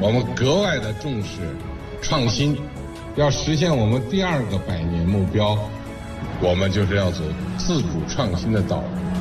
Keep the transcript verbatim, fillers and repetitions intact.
我们格外的重视创新，要实现我们第二个百年目标，我们就是要走自主创新的道路。